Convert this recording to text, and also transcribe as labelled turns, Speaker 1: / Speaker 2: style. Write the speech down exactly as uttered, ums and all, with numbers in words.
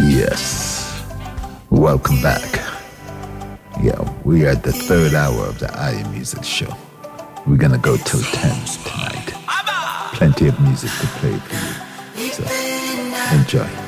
Speaker 1: Yes. Welcome back. Yeah, we are at the third hour of the I Am Music Show. We're gonna go till ten tonight. Plenty of music to play for you. So, enjoy.